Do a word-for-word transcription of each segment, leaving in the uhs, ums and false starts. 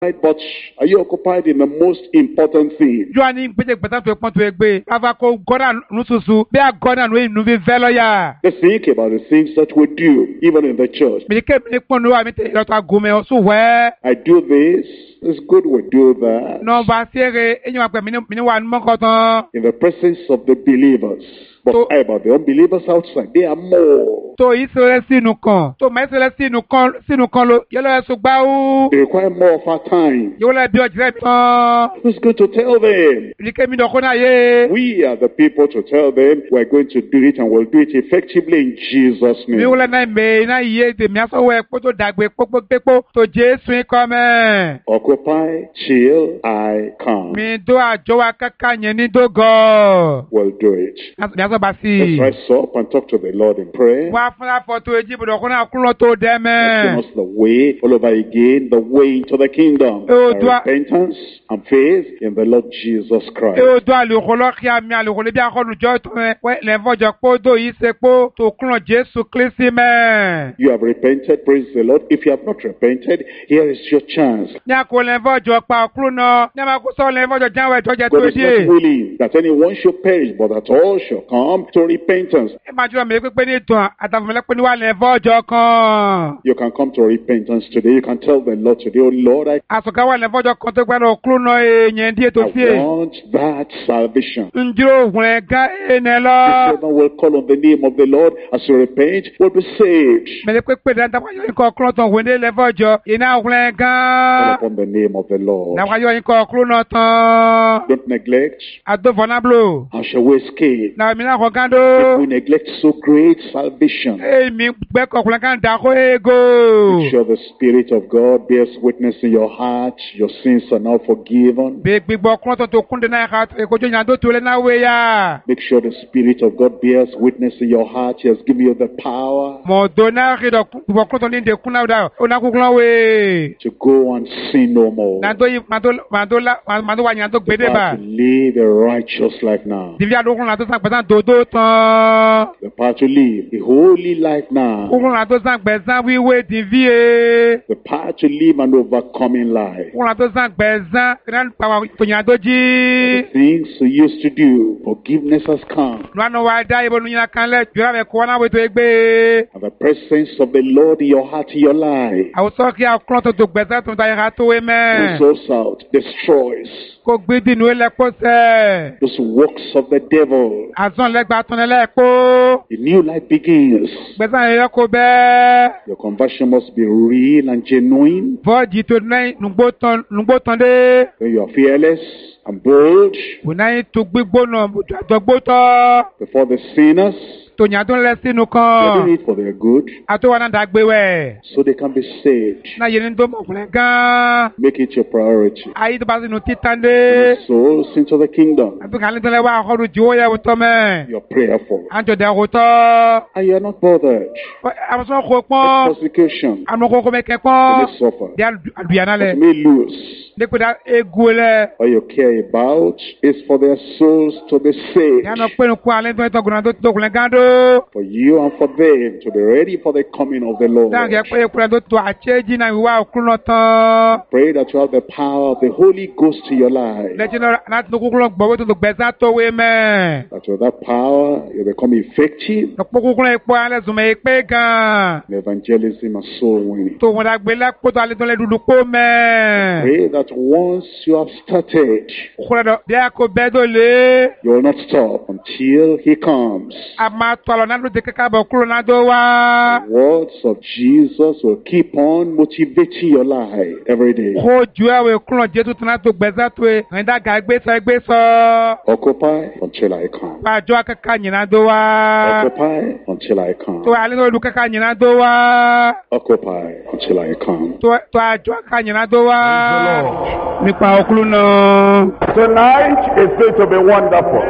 but are you occupied in the most important thing? Joani bete gbata to pon to egbe. Ava ko goda nususu. Be a goda no nu vi veloya. Let's think about the things that we do, even in the church. Me ke me pon no ami te lo ta gome so we. I do this. It's good we do that. No ba sere enyo agbe mi ni wa nmo ko tan. In the presence of the believers. But So- how about the unbelievers outside? They are more. To isere sinu kan. To me isere sinu kan sinu kan lo. Yelo eso gba o. They require more of our time. Yo le bi ojire tan. It's good to tell them. Ni ke mi do kona ye. We are the people to tell them we're going to do it and we'll do it effectively in Jesus' Mi name. wole na me na ye de mi aso we po to dagbe popo pepo to Jesu come. Occupy, chill, I come. Mi do ajo wa kaka yen ni do go. We'll do it. Mi aso ba Let's si. rise up and talk to the Lord in prayer. Wa fun la foto eji bo do kona kunlo to de Showing me. us the way, all over again, the way into the kingdom. Oh, By do I- repentance and faith in the Lord Jesus Christ. E o do alu ko lo ki ami alu ko le bi akolu jo to me. We le fojo po do yi se po to kunlo Jesu Kristi me. You have repented, praise the Lord. If you have not repented, here is your chance. Nya ko le fojo pa kru no. Nya ma ko so le fojo janwe to je God to is not di. willing that anyone should perish, but that all shall come to repentance. E ma juro me pe pe ni ton atafumele pe ni wa le fojo kan. You can come to repentance today. You can tell the Lord today, oh Lord, I, Asoka wa le fojo kan to gba no kru no e yen die to I fie. want that salvation. Njiro hun ga ene lo. Whoever will call on the name of the Lord as you repent will be saved. Mele pe pe dan ta wa yo ko kru ton wende le fojo. Ina hun Call ga. upon the name of the Lord. Na wa yo ko kru no tan. Don't neglect. Ado vonablo. How shall we escape? Na mi na ko If gando. we neglect so great salvation, E mi gbe ko kun kan da ko make ego. sure the Spirit of God bears witness in your heart. Your sins are now forgiven. Be gbigbo kun to to kunde na ka ko jo nyan do to le na we ya. Make sure the Spirit of God bears witness in your heart. He has given you the power Mo do na ri do gbigbo kun to ni de kun na da. O na ku kun we. to go and sin no more. Na do yi ma do ma do la ma do wa nyan do gbede The power ba. to live a righteous life now. Divi ado kun na to san pesan do do tan. The power to live a holy life now. Kun na to san pesan wi we divi e. The power to live an overcoming life. Kun na to san pesan ran pa wa to nyan do ji. Things you used to do, forgiveness has come. No no wa da ibo nu nyan kan le jura me ko na we to egbe. And the presence of the Lord in your heart, in your life, Awo so ki a kun to to gbesa to ta ya to we me. pulls us out, destroys Ko gbe di nu le ko se. those works of the devil. Azon le gba tun le ko. A new life begins. Gbesa yo ko be. Your conversion must be real and genuine. Voji to nai nugbo tan nugbo tan de. When you are fearless and bold Unai to gbigbo na dogbo to. before the sinners, To nyan to le sinu you are kan. doing it for their good, Ato wa na dagbe we. so they can be saved. Na yen ndo mo kun gan. Make it your priority. Ayi to ba sinu titande. Souls into the kingdom. Ato kan le to le wa horu jiwo ya to me. You're prayerful. Anjo de ko to. And you're not bothered. Amo so ko pon. Persecution. Amo ko ko me ke You pon. may suffer. Dia aduana But le. you may lose. De ko da egole. All you care about is for their souls to be saved. Ya no pe no ko ale to to guna to to kun gando. For you and for them to be ready for the coming of the Lord. Dan ge pe ko to to acheji na wa okuno tan. Pray that you have the power of the Holy Ghost in your life. Le jino na to kukulo gbo to to gbesa to we me. That with that power you become effective To kukulo epo ale zume epe gan. in evangelism and soul winning. To won da gbe la po to ale to le dudu po me. Pray that once you have started, Kukulo do dia ko bedo le. you will not stop until He comes. Ama to lo na lu de kaka bo kulo na do wa. The words of Jesus will keep on motivating your life every day. Ko ju awe kulo Jesu tana to gbesa to e. Nda ga gbe so gbe so. Occupy until I come. Pa jo kaka nyina do wa. Occupy until I come. To ale no lu kaka nyina do wa. Occupy until I come. To to ajo kaka nyina do wa. Nípa okulu na. Tonight is going to be wonderful.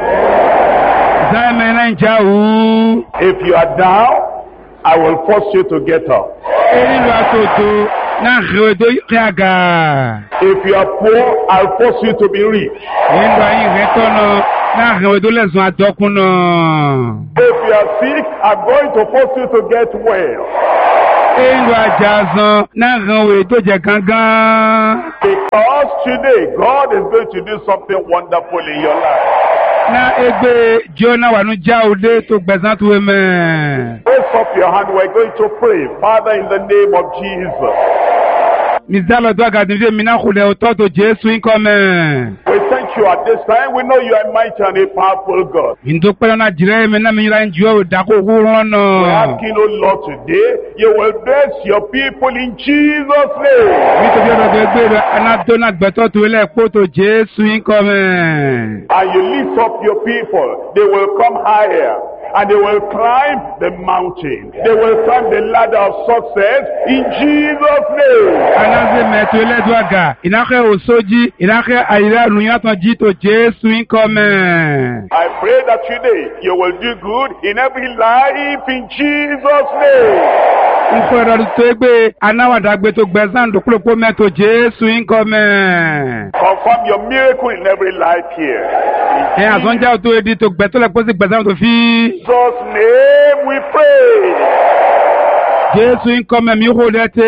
Zame na njawu. If you are down, I will force you to get up. Eri lo atoto na redo yaga. If you are poor, I'll force you to be rich. Endo ayin retono na redo lezun adokun na. If you are sick, I'm going to force you to get well. Endo ajazan na ranwe to je gangan. Because today, God is going to do something wonderful in your life. Na egbe Jonah wanu ja ode to gbezan to amen. Raise up your hand. We're going to pray. Father, in the name of Jesus. Mizalo do agadinje mina khule ototo Jesu inkomen. We thank you at this time. We know you are mighty and a powerful God. Indo pelo na jire me na mi ra njuo da ko hurono. We're asking, oh Lord, today, you will bless your people in Jesus' name. Mi to bi do gbe anato na gbeto to ile poto Jesu inkomen. And you lift up your people. They will come higher. And they will climb the mountain. They will climb the ladder of success in Jesus' name. Anaze meto ile do aga. Inake osoji, inake ayira nuyato jito Jesu inkomen. I pray that today you will do good in every life in Jesus' name. Nkoro to egbe anawada gbe to gbezan do klopo meto Jesu inkomen. Confirm your miracle in every life here. E azonja to edi to gbeto le posi gbezan to fi. In Jesus' name we pray. Jesu inkomen mi hodete.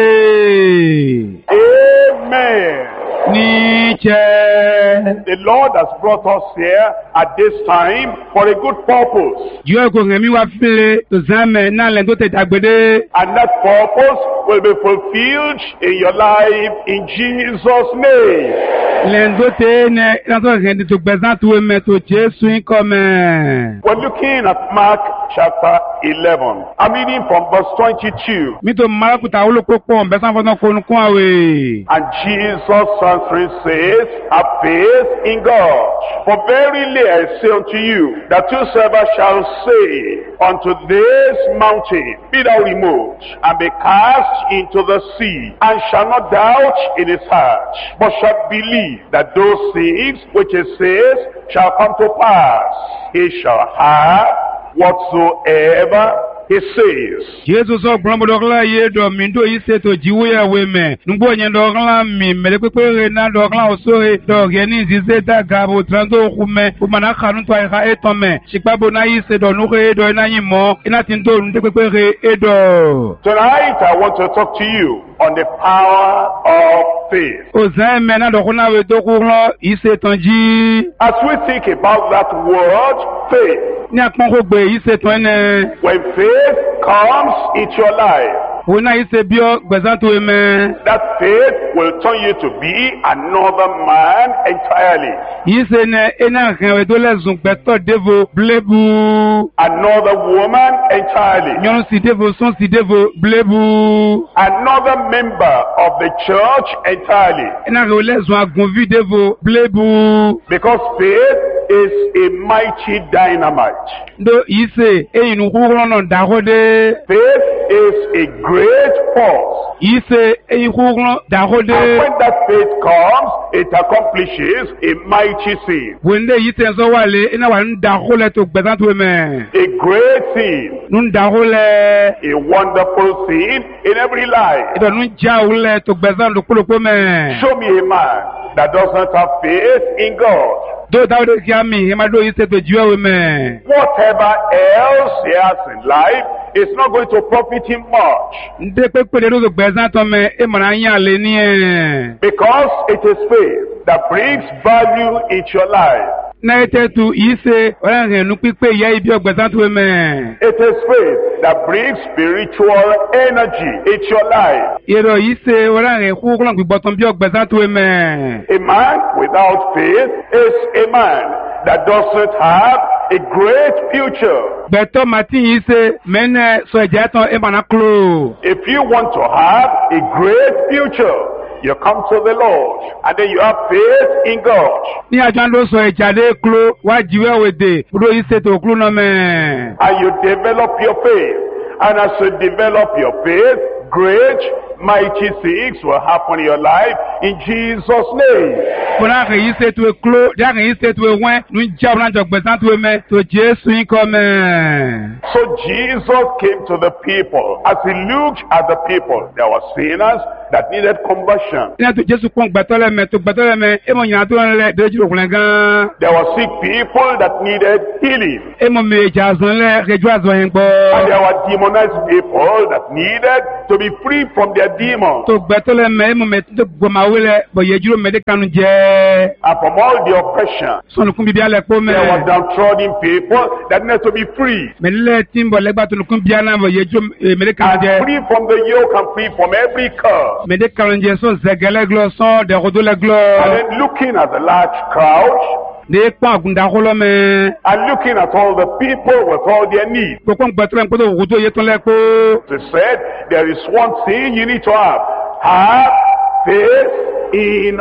Amen. Niche. The Lord has brought us here at this time for a good purpose. Yo ko ngemi wa file to zame na le do te dagbede. And that purpose will be fulfilled in your life in Jesus' name. Lendo te ne na to ngende to gbezan to me to Jesu inkomen. We're looking at Mark chapter eleven. I'm reading from verse twenty-two. Mi to marakuta olopopo besan fodon konukun awe. And Jesus answering says, have faith in God. For verily I say unto you, that whosoever shall say unto this mountain, be thou removed, and be cast into the sea, and shall not doubt in his heart, but shall believe that those things which he says shall come to pass, he shall have whatsoever he says. Jesus so brombo dokla ye do mindo ise to jiwo ya weme. Nugbo nyen dokla mi mele pepe na dokla oso do geni zise ta gabo trando kume umana khanu to ai etome. Shikbabo na ise do nuke do na yimo ina tindo nde pepe edo. Tonight I want to talk to you on the power of faith. Ozeme na dokuna we dokulo ise tonji. As we think about that word, faith. Ni akpon ko gbe ise tonne. When faith comes into your life, Una ise bio gbezan to eme. that faith will turn you to be another man entirely. Ise ne ena renwe do lezun gbeto devo blebu. Another woman entirely. Nyon si devo son si devo blebu. Another member of the church entirely. Ena re lezun agunvi devo blebu. Because faith is a mighty dynamite. Do ise e inu kurono darode. Faith is a great force. Ise e kurono And darode. when that faith comes, it accomplishes a mighty thing. Wende ise so wale ena wa ndarole to gbezan to eme. A great thing. Nun darole. A wonderful thing in every life. Ito nun jaule to gbezan do kulopo me. Show me a man that does not have faith in God. Do dawde kiami ema do ise to jiwe me. Whatever else he has in life is not going to profit him much. Nde pe pe do gbezan to me e mara yan le ni e. Because it is faith that brings value into your life. Na ete tu ise ora renu pipe ya ibi ogbezan to me. It is faith that brings spiritual energy into your life. Ero ise ora re ku ko gbe boton bi ogbezan to me. A man without faith is a man that doesn't have a great future. Beto mati ise mene so ejaton e mana klo. If you want to have a great future, you come to the Lord and then you have faith in God. Ni ajan lo so ejade klo wa jiwe wede bro ise to klo no me. And you develop your faith. And as you develop your faith, great, mighty things will happen in your life in Jesus' name. Fona ke ise to klo ya ke ise to wen nu ja bran jo gbezan to me to Jesu inkomen. So Jesus came to the people. As he looked at the people, there were sinners, that needed conversion. Ina to Jesu kon gbàtọ́lẹ̀ mẹ́ tó gbàtọ́lẹ̀ mẹ́ ẹ mọ̀ yàn tó ń lẹ̀ dé jùlọ kùnlẹ̀ gan. There were sick people that needed healing. E mọ̀ mi ìjà àzọ̀ lẹ̀ rẹ̀jú àzọ̀ yẹn gbọ́. And there were demonized people that needed to be free from their demons. Tó gbàtọ́lẹ̀ mẹ́ ẹ mọ̀ mẹ́ tó gbọ̀máwé lẹ̀ bọ̀ yẹ jùlọ mẹ́dẹ́ kanu jẹ́. And from all the oppression, Sọ̀nùkún bíbí alẹ̀ kó mẹ́. there were downtrodden people that needed to be free. Mẹ́lẹ́ tí ń bọ̀ lẹ́gbàá tó nùkún bíi anáwọ̀ yẹ jùlọ mẹ́dẹ́ kanu And jẹ́. free from the yoke and free from every curse. Mẹ́dẹ́ kanu jẹ́ sọ zẹ̀gẹ́lẹ́ glọ sọ dẹ̀kọ́dọ́ lẹ́ glọ. And then looking at the large crowd, Ne kpɔn agundakɔlɔ mɛ. and looking at all the people with all their needs, Kpɔkpɔn gbɛtɔlɔ nkpɔtɔ wuto yɛ tɔn lɛ kpɔ. they said, there is one thing you need to have. Have faith in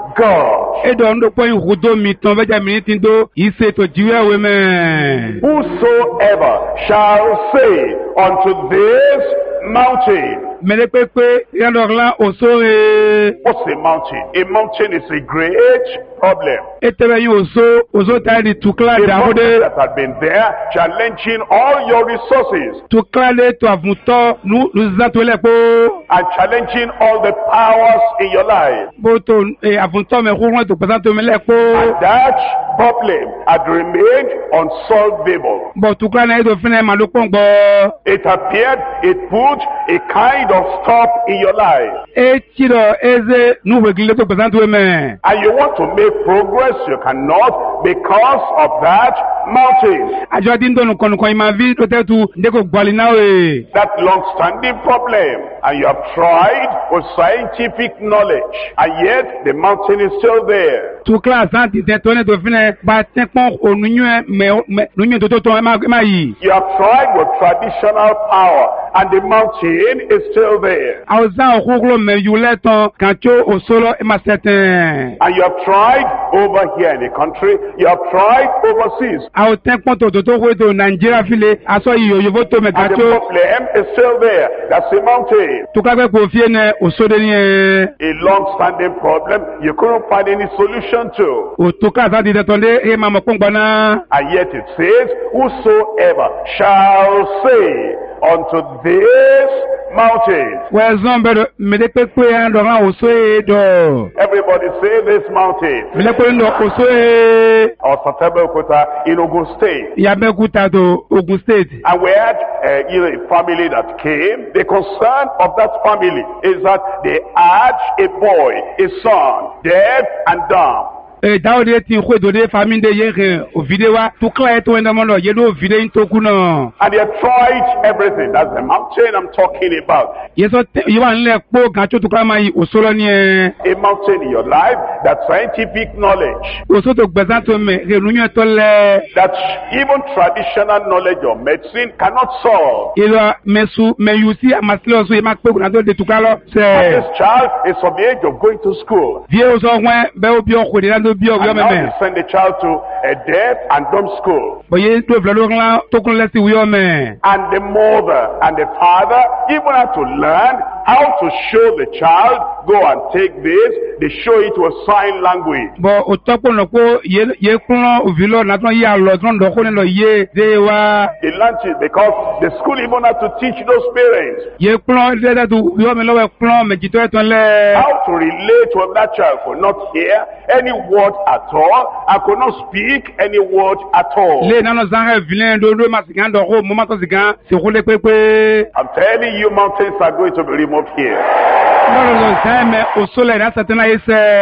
God. E dɔn do kpɔn wuto mi tɔn bɛ jɛ mi ti do ise to jiwɛ we mɛ. Whosoever shall say unto this mountain. Mɛlɛ kpekpe yalɔrɔla osore. What's a mountain? A mountain is a great problem. E tɛbɛ yi oso oso ta di tukla A daho mountain de. that had been there, challenging all your resources Tukla de to avuntɔ nu nuza to lɛ kpɔ. and challenging all the powers in your life. Bo to e avuntɔ mɛ kúrún to pɛsɛn to mɛ lɛ And kpɔ. that problem had remained unsolvable. Bɔn tukla na e to fɛnɛ malo kpɔn gbɔ. It appeared it put a kind of stop in your life. E tsi dɔ eze nuwegile to pɛsɛn to mɛ. And you want to make progress, you cannot because of that mountain. Àjọ tí ń dọ̀nù kọ̀nùkọ̀ yìí máa fi tó tẹ́tù ndékò gbọ́lì náà wè. That long-standing problem. And you have tried with scientific knowledge. And yet the mountain is still there. Tu kílàsì náà ti tẹ́ tó ní tó fi ní bá tẹ́ pọ́n ònúyún mẹ́ ònúyún tó tó tó ẹ má yìí. You have tried with traditional power. And the mountain is still there. Àwùjọ òkúkúrò mẹ́yù lẹ́tàn kàn tó òṣòlò ẹ má sẹ́tẹ̀. And you have tried over here in the country. You have tried overseas. Àwọn tẹ́ pọ́n tó tó tó wé tó Nàìjíríà file aṣọ yìí òyìnbó tó mẹ́ kàn And the tó. problem is still there. That's a mountain. Tukakẹ́ kò fi ní òṣòlò ní ẹ. A long-standing problem you couldn't find any solution to. Òtúkà sáà ti tẹ̀tọ̀ dé ẹ máa mọ̀ pọ́n gbọ́n náà. And yet it says, whosoever shall say unto this mountain. Wẹ̀zọ́n bẹ̀rẹ̀ mẹ́lẹ́pẹ́pẹ́ ẹ̀ ń dọ̀rọ̀ òṣò yìí dọ̀. Everybody say this mountain. Mẹ́lẹ́pẹ́ ń dọ̀ òṣò yìí. Or Satabekuta in Ogun State. Yabẹ́kúta tó Ogun State. And we had uh, you know, a family that came. The concern of that family is that they had a boy, a son, deaf and dumb. Ee dáwọ́ de ti kó èdò de fami de yé hẹ̀ òfìdé wa tó kílà yẹ tó ń dẹ́mọ́ lọ yé ló òfìdé yín tó kú náà. And they have tried everything. That's the mountain I'm talking about. Yẹ́sọ́ yìí wà nílẹ̀ kpó gàtó tó kílà máa yí òṣòlò ni ẹ̀. A mountain in your life, that scientific knowledge, Òṣò tó gbẹ̀sán tó mẹ̀ rẹ̀ nùyẹn tó lẹ̀. that even traditional knowledge of medicine cannot solve. Ìlọ mẹ̀sù mẹ̀yù sí àmàsílẹ̀ ọ̀ṣọ́ yìí máa pé kùnà tó de tukà lọ. And Sẹ̀ this child is of the age of going to school. bíyẹ̀ òṣò wẹ́n bẹ́ẹ̀ ó bí ọkùnrin náà tó bí ọ̀wé And now mẹ́mẹ́. they send the child to a deaf and dumb school. Bọ̀yé tó ìfìlẹ̀ ló kàn tó kún lẹ́sìn wíwọ́ mẹ́. And the mother and the father even have to learn how to show the child, go and take this. They show it with sign language. Bọ̀ òtọ́ pọ̀ nà kó yé kúnlọ́ òfìlọ́ nàtọ́ yé àlọ́ tó ń dọ̀ kó ní lọ yé dé wa. They learned it because the school even had to teach those parents Yé kúnlọ́ dẹ́dẹ́ tó wíwọ́ mi lọ́wọ́ kúnlọ́ mẹ̀jìtọ́ ẹ̀ tán lẹ̀. how to relate with that child. Could not hear any word at all. I could not speak any word at all. Lé nánà sáhẹ́ ìfìlẹ̀ dodo ma sìgá dọ̀ kó mọ́ má tọ́ sìgá sèkúlé pépé. I'm telling you, mountains are going to be removed here. Lọ́rọ̀ lọ sẹ́yìn mẹ́ òṣòlẹ̀ ní asẹ̀tẹ̀ náà yé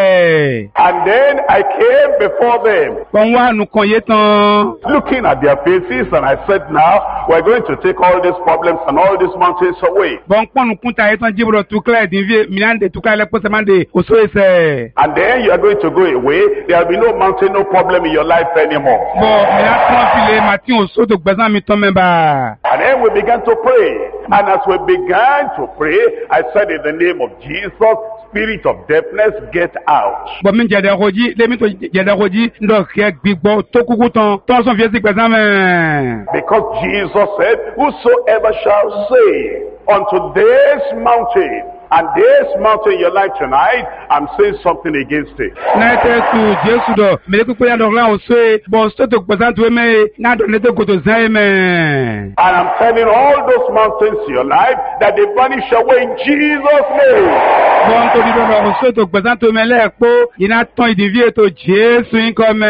sẹ́. And then I came before them, Bọ̀n wá nùkàn yé tán. looking at their faces, and I said, now we're going to take all these problems and all these mountains away. Bọ̀n pọ̀nù kúnta yé tán jíbọ̀rọ̀ tukílẹ̀ dìvíye mìíràn dé tukílẹ̀ lẹ́pọ̀sẹ̀ máa dé òṣò yé sẹ́. And then you are going to go away. There will be no mountain, no problem in your life anymore. Bọ̀ ẹ̀yà tán file màtí òṣò tó gbẹ̀sán mi tán mẹ́ba. And then we began to pray. And as we began to pray, I said, in the name of Jesus, spirit of deafness, get out. Bọ̀ mi jẹ̀dẹ̀ kojí lémi tó jẹ̀dẹ̀ kojí ndọ̀ kẹ́ gbígbọ́ tó kúkú tán tó sọ fiyèsí gbẹ̀sán mẹ́. Because Jesus said, whosoever shall say unto this mountain, And this mountain in your life tonight, I'm saying something against it. Nete tu Jesu do mele ku ya do la o so bo so to gbosan tu me na do nete ko to zan me. And I'm telling all those mountains in your life that they vanish away in Jesus' name. Bon to di do o so to gbosan tu me le po ina ton idivie to Jesu in come.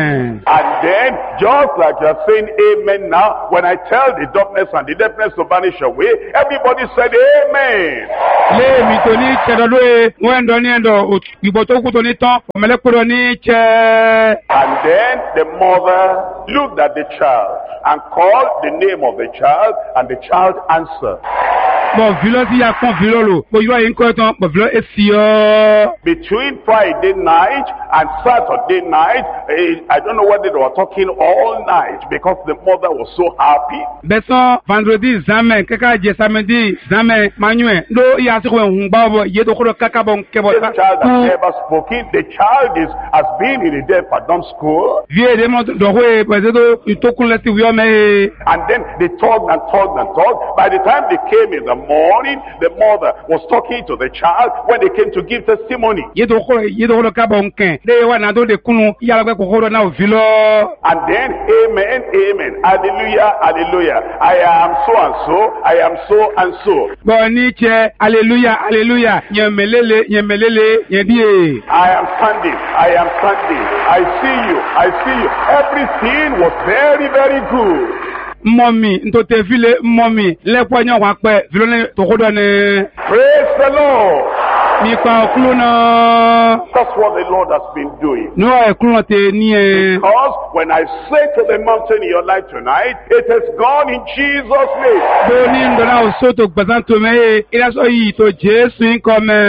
And then, just like you're saying amen now, when I tell the darkness and the deafness to vanish away, everybody said amen. Le mi to ni che do e wen do ni ndo ibo to ku to ni ton o mele ko ni che. And then the mother looked at the child and called the name of the child, and the child answered. Bon vilo ti ya kon vilo lo bo yo yin ko ton bo vilo esio. Between Friday night and Saturday night, eh, I don't know whether they were talking all night because the mother was so happy. Beson vendredi jamais kaka je samedi jamais manuel do ya se ko hun ba bo ye to ko kaka bon ke bo. The child has never spoken. The child is has been in the deaf at dumb school. Vie de mo do ko e pe do to kun leti wi o me. And then they talked and talked and talked. By the time they came in the morning, the mother was talking to the child when they came to give testimony. Ye to ko ye to ko ka bon ken de wa na do de kunu ya la ko ko na vilo. And then amen, amen, hallelujah, hallelujah. I am so and so, I am so and so. Boni che hallelujah, hallelujah. Nyemelele, nyemelele, yedie. I am standing, I am standing. I see you, I see you. Everything was very, very good. Mommy, nto te vile mommy, le kwa nyo wa pe vilo ne to ko do ne. Praise the Lord. Ni kwa kluna. That's what the Lord has been doing. No e kluna te ni e. Because when I say to the mountain in your life tonight, it has gone in Jesus' name. Boni ndo na o so to gbasan to me, ila so yi to Jesu in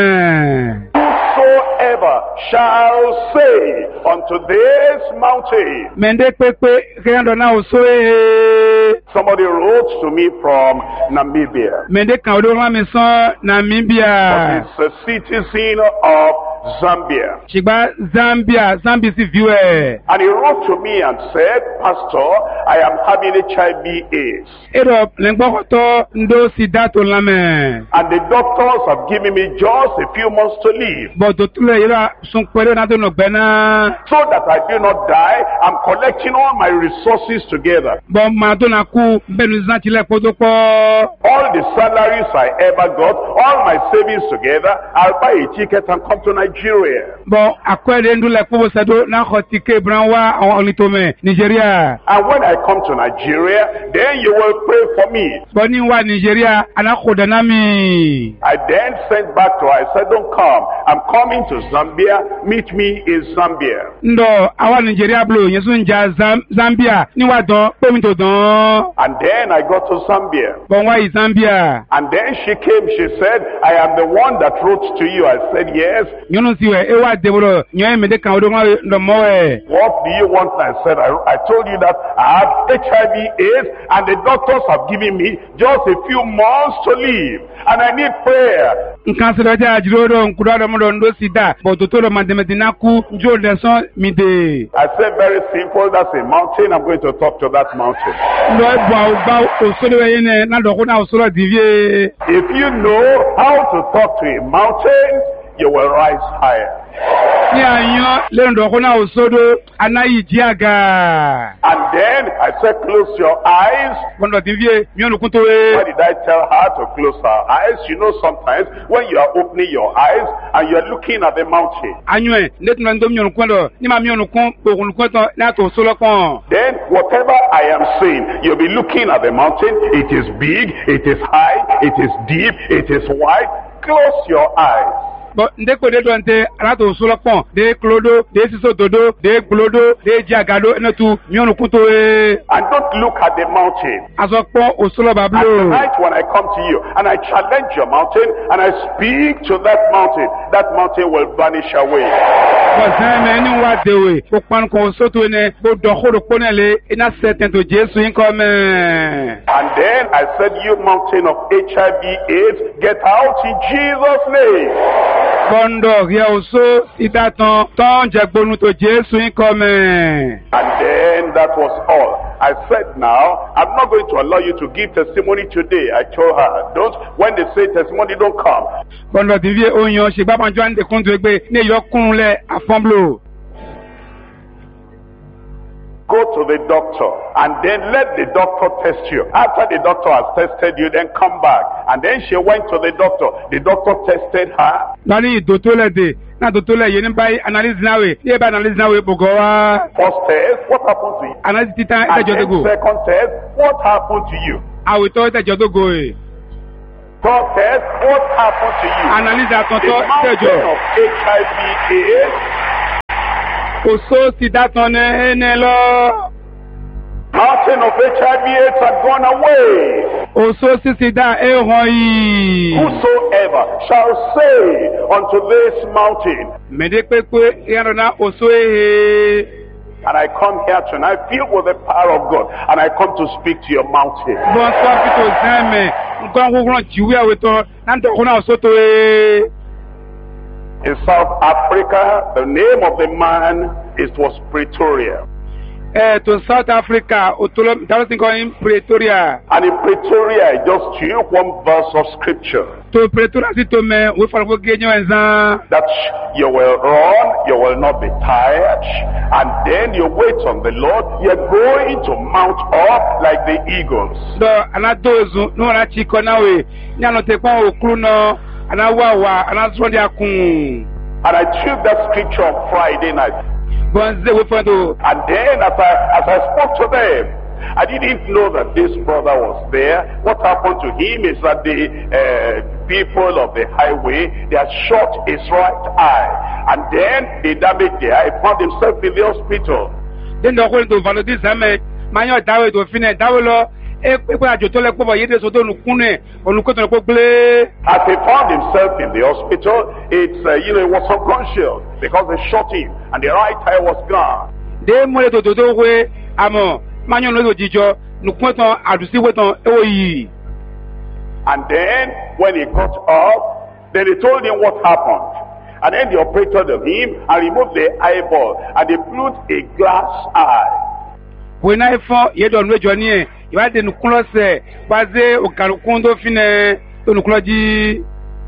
come. Whosoever shall say unto this mountain. Mende pepe kendo na o so e. Somebody wrote to me from Namibia. Mende ka odo ma me so Namibia. He's a citizen of Zambia. Chigba Zambia, Zambia si viewer. And he wrote to me and said, Pastor, I am having H I V AIDS. Ero lengbo to ndo sida to lame. And the doctors have given me just a few months to live. But to tule ira sun kwere na to no bena. So that I do not die, I'm collecting all my resources together. But ma to na ku benu zanti le poto po. All the salaries I ever got, all my savings together, I'll buy a ticket and come to Nigeria. Bon, akwere ndu le po sado na khotike branwa on litome Nigeria. And when I come to Nigeria, then you will pray for me. Boni wa Nigeria ana khoda na mi. I then sent back to her. I said, don't come. I'm coming to Zambia. Meet me in Zambia. Ndo awa Nigeria blo yesu nja Zambia ni wa don pe mi to don. And then I got to Zambia. Bon wa Zambia. And then she came. She said, I am the one that wrote to you. I said, yes. Yono siwe e wa debro nyo me de kan odo ma ndo mo e. What do you want? I said, I, I told you that I have H I V AIDS and the doctors have given me just a few months to live. And I need prayer. Nkan se doja ajiro nkura do mo ndo sida bo to to lo mandemedina ku njo leson mi de. I said very simple, that's a mountain. I'm going to talk to that mountain. Ndo e ba ba o so de yen na do ko na o so divie. If you know how to talk to a mountain, you will rise higher. Ni anyo le ndo ko na o so do anayi jiaga. And then I said, close your eyes. Kondo divie mi onu kunto e. Why did I tell her to close her eyes? You know, sometimes when you are opening your eyes and you are looking at the mountain, Anyo e net no ndo mi onu kondo ni ma mi onu kun po kun ko to na to so lo kon. then whatever I am saying, you'll be looking at the mountain. It is big, it is high, it is deep, it is wide. Close your eyes. But nde ko de donte rato so lo kon de klodo de siso dodo de glodo de jagado enetu mi onu kunto e. And don't look at the mountain. Aso pon o so lo And bablo. tonight when I come to you and I challenge your mountain and I speak to that mountain, that mountain will vanish away. Bo zame ni wa dewe ko pan ko so to ne bo do khoro ponele ina certain to Jesu in come. And then I said, you mountain of H I V AIDS, get out in Jesus' name. Bondo ya oso idatan ton jagbonu to Jesu in come. And then that was all. I said now, I'm not going to allow you to give testimony today. I told her, don't, when they say testimony, don't come. Bọ́ndọ̀ tí fi oyan ṣe bá pàjọ́ àǹdè kún tó gbé ní ìyọkùnrin lẹ̀ àfọ́nblò. Go to the doctor and then let the doctor test you. After the doctor has tested you, then come back. And then she went to the doctor. The doctor tested her. Lọ́ní ìdòtólẹ̀dẹ̀ náà dòtólẹ̀ yìí ní báyìí analysis náà wẹ̀ ní ẹ̀bá analysis náà wẹ̀ bùgọ́ wá. First test, what happened to you? Analysis títà And ẹ̀tẹ̀jọ́ tó then gò. second test, what happened to you? Àwòtọ́ ẹ̀tẹ̀jọ́ tó gò ẹ̀. Third test, what happened to you? Analysis The àtọ̀tọ̀ mountain ẹ̀tẹ̀jọ́. of H I V AIDS, Òṣó ti dátàn ní ẹni lọ. mountain of H I V AIDS had gone away. Òṣó sísì dá ẹ̀hàn yìí. Whosoever shall say unto this mountain, Mẹ̀dẹ́ pépé ìyànà òṣó ehe. and I come here tonight filled with the power of God, and I come to speak to your mountain. Bọ́n sọ fítò sẹ́mẹ̀ nǹkan kúkúrọ̀ jìwé àwẹ̀tọ́ náà tó kún náà sótò ẹ̀. In South Africa, the name of the man is was Pretoria. Ẹ̀ tó South Africa òtólọ́ ìtàlọ́sìn kan ní Pretoria. And in Pretoria, I just took one verse of scripture. Tó Pretoria sì tó mẹ́ wọ́n fọ̀rọ̀ fún gẹ́gẹ́ ẹ̀ zan. That you will run, you will not be tired, and then you wait on the Lord. You're going to mount up like the eagles. Dọ̀ anadóòzù ní wọn láti kọ́ náà wẹ̀ ní àná tẹ̀ pọ́n òkúrú náà anáwáwá anásọ́ndé akùn. And I took that scripture on Friday night. Bọ́n zé wọ́n fọ́n tó. And then as I, as I spoke to them, I didn't know that this brother was there. What happened to him is that the uh, people of the highway, they had shot his right eye. And then they damaged the eye. He found himself in the hospital. Dẹ́nu ọkùnrin tó valodi sẹ́mẹ̀ máa yàn dáwọ́ ètò òfin ẹ̀ dáwọ́ lọ. Ẹ pé àjò tó lẹ́pọ̀ bọ̀ yéde sọ́dọ̀ olùkún ẹ̀ olùkún tó lẹ́pọ̀ gbélé. As he found himself in the hospital, it's, uh, you know, he was unconscious because they shot him and the right eye was gone. Dé múlẹ̀ tó tó tó wé àmọ́ máa yàn lórí òjijọ́ nùkún tán àdùsíwé tán ẹ̀wọ̀ yìí. And then when he got up, then they told him what happened. And then they operated on him and removed the eyeball and they put a glass eye. Wọ́n náà fọ́ yédọ̀ ọ̀nù ẹ̀jọ̀ ní ẹ̀ ìwádìí nùkún lọ́sẹ̀ wá dé òkàlùkún tó fi nẹ̀ tó nùkún lọ jí.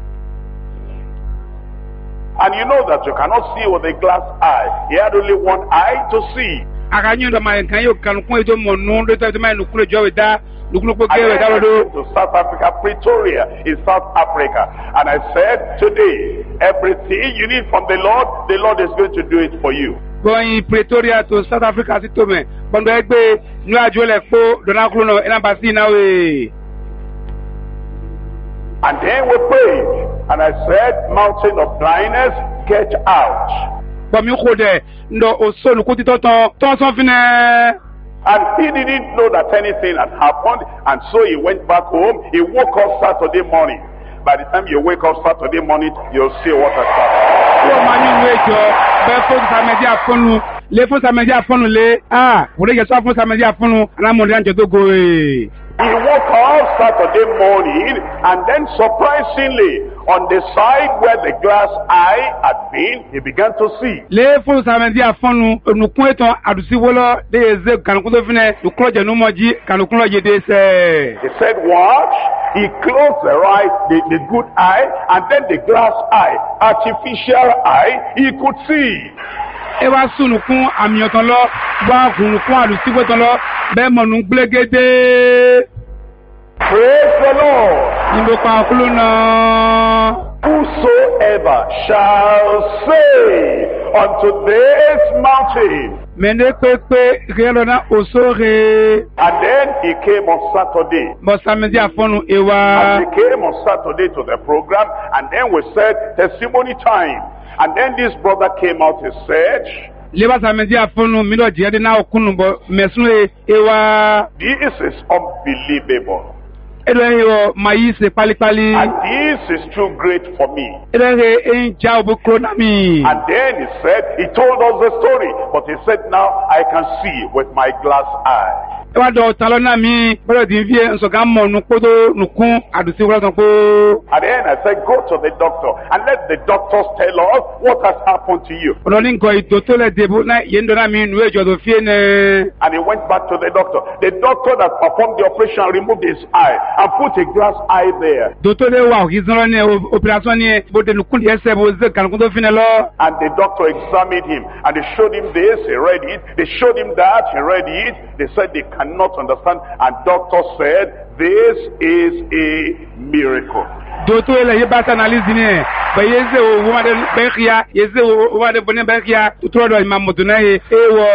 And you know that you cannot see with a glass eye. He had only one eye to see. Àkànyìn ìdọ̀mà nǹkan yóò kàlùkún ètò mọ̀nù lótọ́ ètò máa nùkún lè jọ wẹ̀ dá nùkún ló pọ̀ gé wẹ̀ dá And lọ́dọ̀. I went to South Africa, Pretoria in South Africa. And I said, today, everything you need from the Lord, the Lord is going to do it for you. Going Pretoria to South Africa sí tó mẹ́ bọ́ndọ̀ ẹgbẹ́ ní àjọ lẹ̀ kó dọ̀nàkúrò náà ẹ̀ náà bá sí iná wẹ̀. And then we prayed. And I said, mountain of blindness, get out. Bọ̀mí kò dẹ̀ ǹdọ̀ òṣòlù kó títọ́ tán tán sán fi nẹ́. And he didn't know that anything had happened. And so he went back home. He woke up Saturday morning. By the time you wake up Saturday morning, you'll see what has happened. Yóò máa ní ìwé ìjọ bẹ́ẹ̀ fún sàmẹ́dí àfọ́nù lé fún sàmẹ́dí àfọ́nù lé ah wòlé yẹ sọ́ fún sàmẹ́dí àfọ́nù alámọ̀dé àjọ tó go e. He woke up Saturday morning and then surprisingly, on the side where the glass eye had been, he began to see. Lé fún sàmẹ́dí àfọ́nù onùkún ètò àdùsíwọ́lọ́ dé eze kànùkún tó fi nẹ nùkúrọ̀ jẹ̀ nùmọ̀jì kànùkún lọ yé dé sẹ́. He said, watch. He closed the right, the, the good eye, and then the glass eye, artificial eye, he could see. Ẹ wá sùnùkún àmì ọ̀tàn lọ wá kùnùkún àdùsíwọ́ tán lọ bẹ́ẹ̀ mọ̀nù gbégédé. Praise the Lord. Níbo pa ọkùnrin náà. Whosoever shall say unto this mountain. Mende pépé ìkẹyẹlọ́nà òṣòre. And then he came on Saturday. Bọ̀ sàmẹ́dí àfọ́nù ewa. And he came on Saturday to the program, and then we said testimony time. And then this brother came out and said, Lébà sàmẹ́dí àfọ́nù mílọ̀ jẹ́ náà òkúnnù bọ̀ mẹ̀sùn ewa. this is unbelievable. Ẹ̀rọ ẹ̀yọ màyí ṣe pálípálí. And this is too great for me. Ẹ̀rọ ẹ̀yìn já òbí kúrò náà mi. And then he said, he told us the story, but he said, now I can see with my glass eye. wa do talo na mi bro di vie nso ga mo nu kodo nu kun adusi wala ton ko. And then I said, go to the doctor and let the doctors tell us what has happened to you. Ono ni ko itoto le debo na yendo na mi nu ejo do fie ne. And he went back to the doctor. The doctor that performed the operation removed his eye and put a glass eye there. Doctor de wa ki zoro ni operation ni bo de nu kun ese bo ze kan kun do fine lo. And the doctor examined him and they showed him this, he read it. They showed him that, he read it. They said they cannot understand. And doctor said, this is a miracle. Doctor ele ye bata analyse ni e ba yeze o wa de bekhia yeze o wa de bone bekhia tutro do imam moduna e wo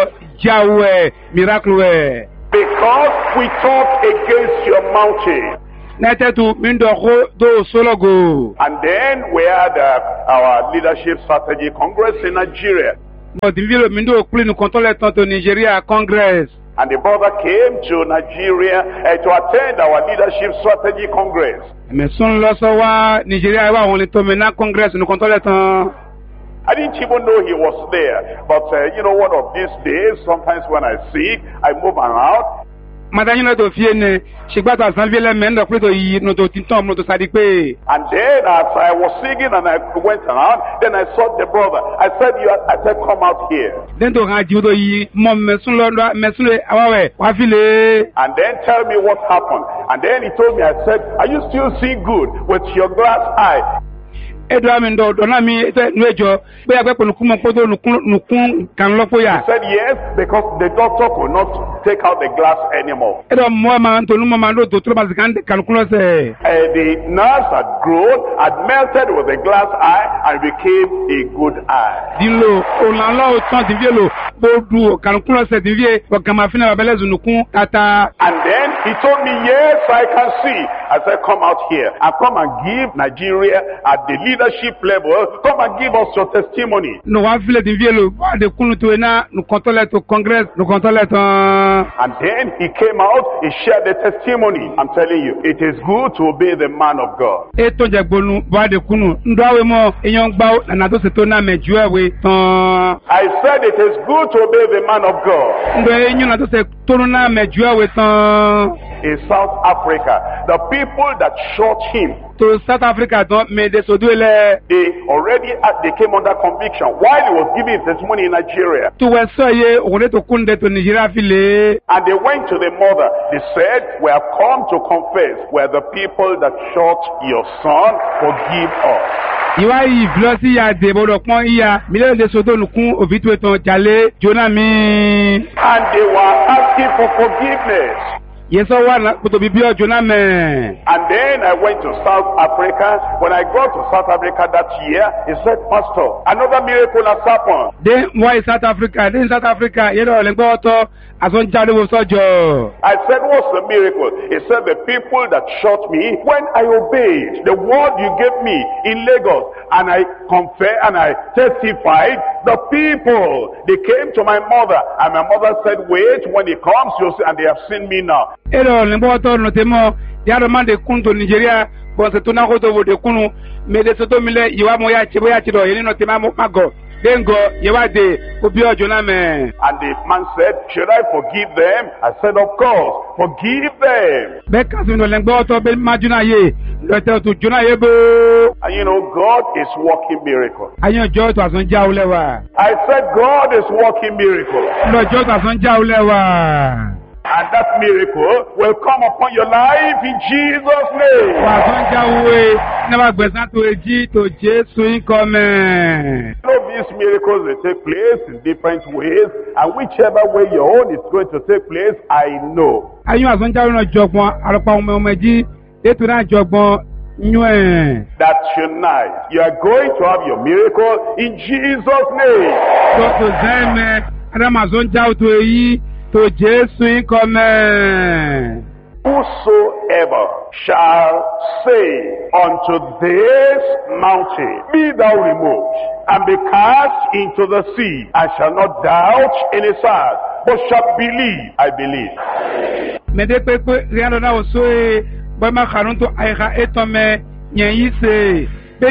jawe miracle e. Because we talk against your mountain. Netetu mindo ho do sologo. And then we had uh, our leadership strategy congress in Nigeria. But the mindo kuli nu control to Nigeria Congress. And the brother came to Nigeria uh, to attend our leadership strategy congress. Me son lo so wa Nigeria wa won to me na Congress nu control ton. I didn't even know he was there. But uh, you know, one of these days, sometimes when I sick, I move around. Madame no to fie ne shigba to san vie le men do to yi no to tinton mo to sadi pe. And then as I was singing and I went around, then I saw the brother. I said, you are, I said, come out here. Then to ha ji do yi mo me sun lo me sun le awawe wa file. And then tell me what happened. And then he told me, I said, are you still seeing good with your glass eye? Edwa mi ndo do na mi ete nu ejo be ya pe ponu kun mo podo nu kun nu kun kan lo po ya. He said yes, because the doctor could not take out the glass anymore. Edwa mo ma ntonu mo ma ndo do tro ma zikan de kan kun lo se. Uh, the nerves had grown, had melted with the glass eye and became a good eye. Dilo o la lo ton di vie lo bo du kan kun lo se di vie o kan ma fina ba belezu nu kun tata. And then he told me, yes, I can see. I said, come out here and come and give Nigeria at the leadership level, come and give us your testimony. No wa file di vie lo ba de kunu to na nu control to Congress nu control to. And then he came out, he shared the testimony. I'm telling you, it is good to obey the man of God. E to je gbonu ba de kunu ndo awe mo eyan gba na to se to na meju ewe tan. I said it is good to obey the man of God. Ndo eyan na to se to na meju ewe tan. In South Africa, the people that shot him, to South Africa don't made this odule. They already uh, they came under conviction while he was giving his testimony in Nigeria. To wesoye ore to kunde to Nigeria file. And they went to the mother. They said, we have come to confess. We are the people that shot your son. Forgive us. Iwa yi vlosi ya debo do pon iya mi le so to nukun obitu eton jale jona mi. And they were asking for forgiveness. Yes, I want to be pure, Jonah. And then I went to South Africa. When I got to South Africa that year, he said, Pastor, another miracle has happened. Then why South Africa? Then South Africa, you know, as one child was such a. I said, what's the miracle? He said, the people that shot me, when I obeyed the word you gave me in Lagos, and I confessed and I testified, the people, they came to my mother, and my mother said, wait, when he comes, you'll see, and they have seen me now. Ero limbo to no temo ya mande kunto Nigeria bon se tuna ko to de kunu me de soto mile yiwa mo ya chibo ya chido yini no tema mago dengo yiwa de obi ojo na me. And the man said, should I forgive them? I said, of course, forgive them. Be kasu no lembo to be majuna ye lo te to juna ye bo. And you know, God is working miracles. Ayo jo to ason ja ulewa. I said, God is working miracles. No jo to ason ja ulewa. And that miracle will come upon your life in Jesus' name. Never to to Jesus come. All of these miracles they take place in different ways, and whichever way your own is going to take place, I know. That tonight you are going to have your miracle in Jesus' name. To Jesus come. Whosoever shall say unto this mountain, be thou removed, and be cast into the sea, and shall not doubt in his heart, but shall believe, I believe.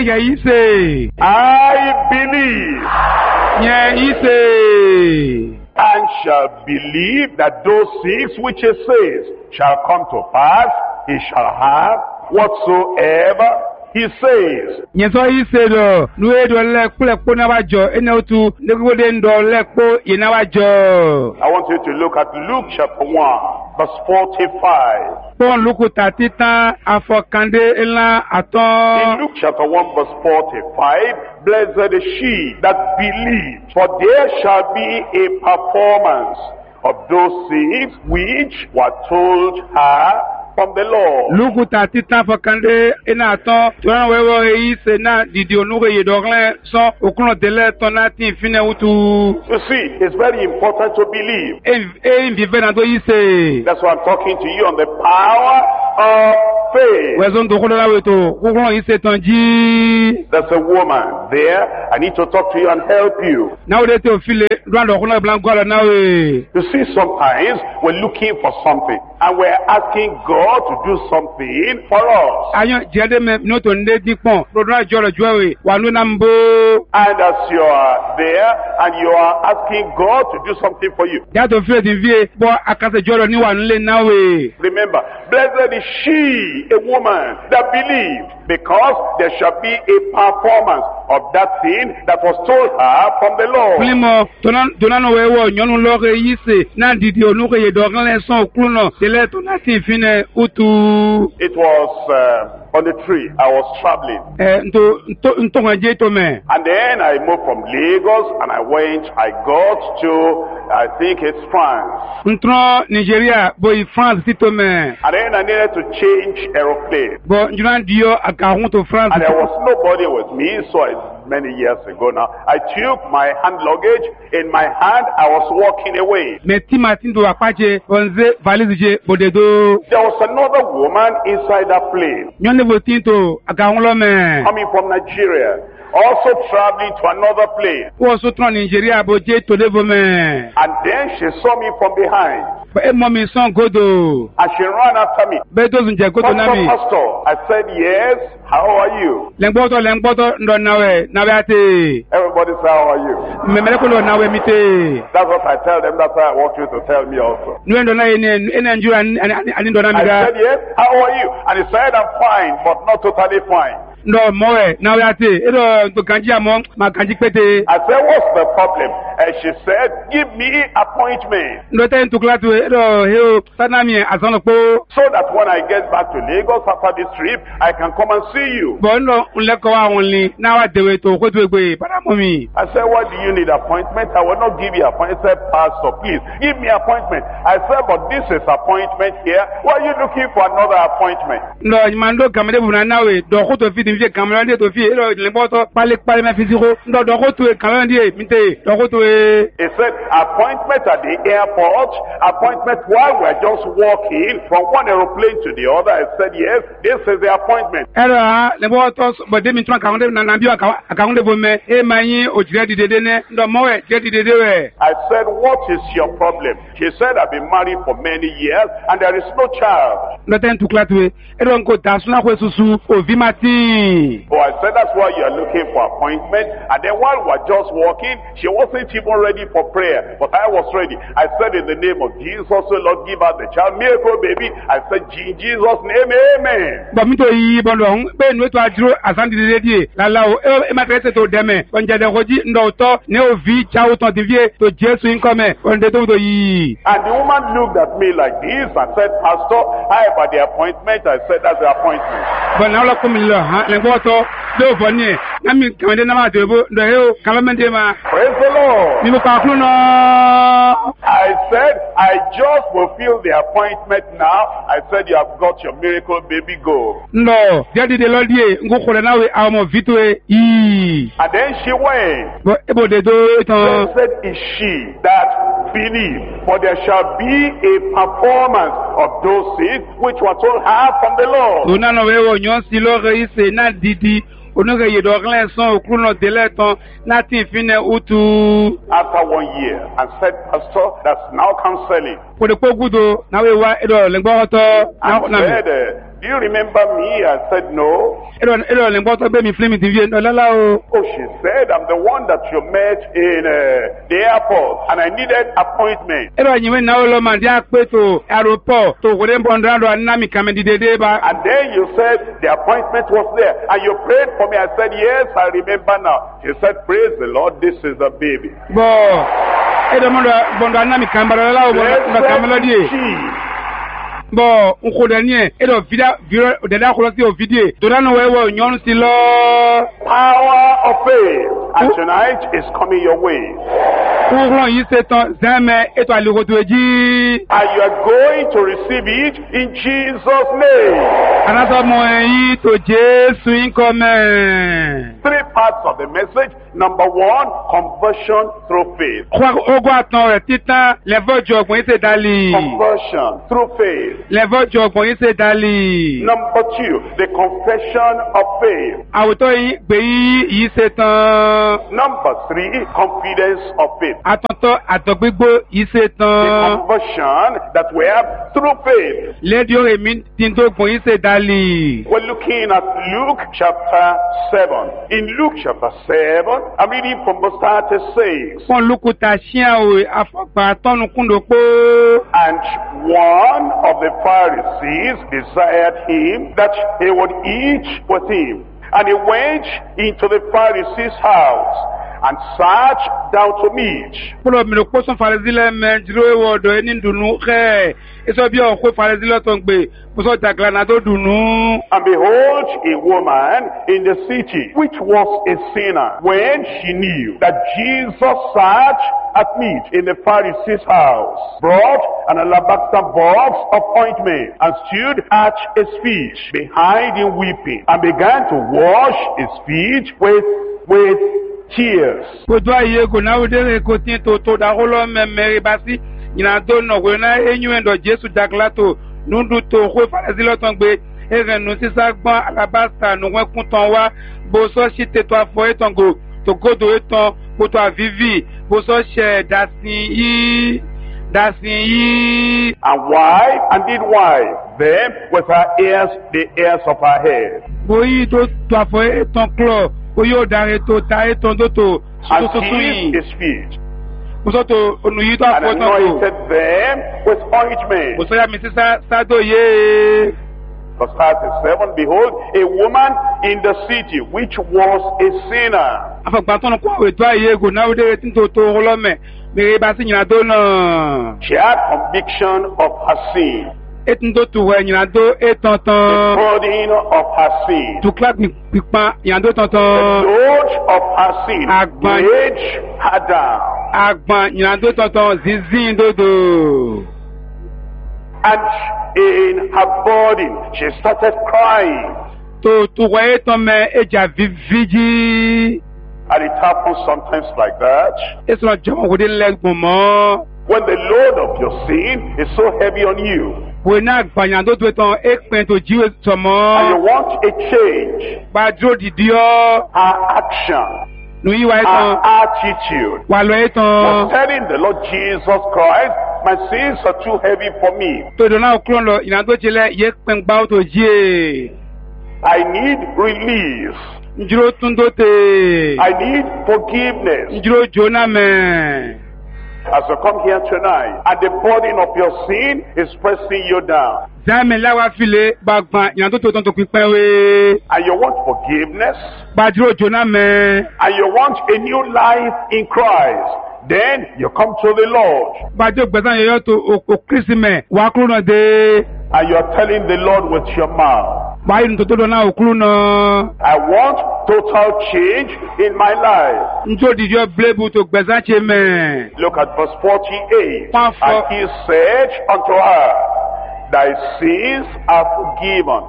I believe. and shall believe that those things which he says shall come to pass, he shall have whatsoever he says. Nyeso isedo nuwe do le kule ko na wajo ene otu negode ndo le ko ye na wajo. I want you to look at Luke chapter one, verse forty-five. Pon Luke tatita afokande ela In aton. Luke chapter one, verse forty-five, blessed is she that believes, for there shall be a performance of those things which were told her from the Lord. Luke tatita afokande ena aton. Tuana wewo yi se na didi onuge ye dogle so okuno dele ton lati fine utu. You see, it's very important to believe. E e vive na do yi se. That's why I'm talking to you on the power of faith. Wezo ndo kola weto. Okuno yi se tonji. There's a woman there. I need to talk to you and help you. Na ode te ofile rwando okuno blanco ala na we. You see, sometimes we're looking for something and we're asking God to do something for us. Ayo jede me noto nde dipon. Rodra jolo jwewe. Wanu nambo. And as you are there and you are asking God to do something for you, Jato file di vie. Bo akase jolo ni wanu le na we. remember, blessed is she, a woman that believed, because there shall be a performance of that thing that was told her from the Lord. Kulimo tonan tonano wewo nyonu loge yise na didi onuke ye dogle son okuno dele tonati fine utu. It was uh, on the tree. I was traveling. Eh nto nto nto ngaje to me. And then I moved from Lagos and I went, I got to, I think it's France. Ntro Nigeria boy France tito me. And then I needed to change aeroplane. Bo njunan dio akahun to France. And there was nobody with me, so I, many years ago now, I took my hand luggage in my hand. I was walking away. Me ti Martin do akwaje onze valise je bodedo. There was another woman inside that plane Nyone votinto akahun lo me. coming from Nigeria, also traveling to another plane. Wo so tron Nigeria bo je to devo me. And then she saw me from behind Ba e mo mi son godo. and she ran after me. Be to zunje godo na Pastor, mi. Pastor, I said, yes, how are you? Lengboto lengboto ndo nawe nawe ate. Everybody say, how are you? Me mele ko lo nawe mite. That's what I tell them. That's what I want you to tell me also. Nuwe ndo na ene ene njura ani ndo na I miga. said, yes, how are you? And he said, I'm fine, but not totally fine. Ndo mowe nawe ate. Edo to kanji amo ma kanji pete. I said, what's the problem? And she said, give me appointment Ndo te ntuklatu edo heo sanami asono po. so that when I get back to Lagos after this trip, I can come and see you. Bo ndo unleko wa only na wa dewe to kwetu egbe para momi. I said, why do you need appointment? I will not give you appointment. I said, Pastor, please, give me appointment. I said, but this is appointment here. Why are you looking for another appointment? Ndo mando kamede buna nawe do ko to fi di fi kamera de to fi edo lengboto pale pale me fiziko. Ndo do ko to kamera die mite do ko to He said, appointment at the airport, appointment while we're just walking from one aeroplane to the other. I said, yes, this is the appointment. Edo ha lengboto bo de mi tron kaunde na na bio akaunde bo me e manyi ojire di dede ne ndo mowe je di dede we. I said, what is your problem? She said, I've been married for many years and there is no child. Ndo te ntuklatu edo nko tasuna kwe susu ovimati. Oh, I said, that's why you're looking for appointment. And then while we're just walking, she wasn't even ready for prayer, but I was ready. I said, in the name of Jesus, oh Lord, give her the child, miracle baby. I said, in Jesus' name, amen. Bo mi to yi bo lo pe nu to ajuro asandi de die la la o e ma trese to deme on jade koji ndo to ne o vi cha o ton divie to Jesu income on de to to yi. And the woman looked at me like this and said, Pastor, how about the appointment? I said, that's the appointment. Bo na lo ko mi lo ha le go to do bo ni na mi kamede na ma de bo ndo he o kalamende ma. Praise the Lord. Mi mo ka kru no. I said, I just fulfilled the appointment now. I said, you have got your miracle baby, go. No, jadi de lo die ngo ko na we a mo vitu e yi. And then she went. Bo e bo de do to. Blessed is she that believed, for there shall be a performance of those things which were told her from the Lord. Una no we o nyon si lo re ise na didi. Onuge ye do glen son okuno dele ton na tin fine utu. After one year, and said, Pastor, that's now counseling. Ko de ko gudo na we wa edo lengbo hoto na And na. said, uh, Do you remember me? I said, no. Ero ero le ngboto be mi film T V no lala o. Oh, she said, I'm the one that you met in uh, the airport and I needed appointment. Ero anyiwe na olo man dia pe to aeroport to wore mbondra do anami kamedi dede ba. And then you said the appointment was there and you prayed for me. I said, yes, I remember now. She said, praise the Lord, this is the baby. Bo edo mondo bondo anami kambara la o bondo kamelo die. Bo unko danie edo vida video dada ko lati o video to dano wewe nyon si lo power of faith and tonight is coming your way. Oron yi setan zame eto aligo to eji and you are going to receive it in Jesus name. Anaso mo yi to Jesu in come. Three parts of the message. Number one, conversion through faith. Ogo atan re titan level jogbon ise dali. Conversion through faith. Level jogbon ise dali. Number two, the confession of faith. Awuto yi gbe yi setan. Number three, confidence of faith. Atonto atogbigbo yi setan. The conversion that we have through faith. Ledio emi tinto gbon ise dali. We're looking at Luke chapter seven. In Luke chapter seven, I'm reading from verse thirty-six. Pon lukuta sian o afogba tonu kundo po. And one of the Pharisees desired him that he would eat with him. And he went into the Pharisee's house and sat down to meat. Polo mi ko son Pharisee me jiro e wodo eni dunu ke. Eso bi o ko Pharisee lo ton gbe. Mo so dagla na do dunu. And behold, a woman in the city, which was a sinner, when she knew that Jesus sat at meat in the Pharisee's house, brought an alabaster box of ointment, and stood at his feet behind him weeping, and began to wash his feet with with tears. Kodo aye go na odere ko tin to to da holo memere basi ina do no go na enyu endo Jesu daglato nundu to ko Pharisee lo ton gbe erenu sisa gbon alabasta no wen kun ton wa bo so si te to afo eton go to godo eton ko to avivi bo so she dasin yi dasin yi. And why? And did why? Then with her ears, the ears of her head. Bo yi to to afo eton klo oyo dare to ta eton do to and kissed his feet. And anointed them with ointment. Verse thirty-seven, behold, a woman in the city which was a sinner. She had conviction of her sin. The burden of her sin. The load of her sin weighed her down. And in her burden, she started crying. And it happens sometimes like that. When the load of your sin is so heavy on you, and you want a change, her action, her attitude, was telling the Lord Jesus Christ, my sins are too heavy for me. I need release. I need forgiveness. As you come here tonight, and the burden of your sin is pressing you down, and you want forgiveness, and you want a new life in Christ, then you come to the Lord. And you are telling the Lord with your mouth, I want total change in my life. Look at verse forty-eight. And he said unto her, thy sins are forgiven.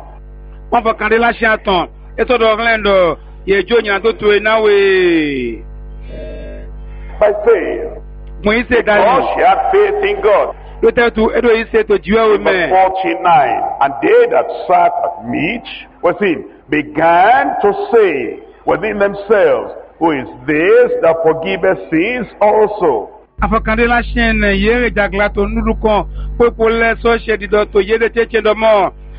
By faith. Because she had faith in God. Verse forty-nine, and they that sat at meat with him began to say within themselves, who is this that forgiveth sins also?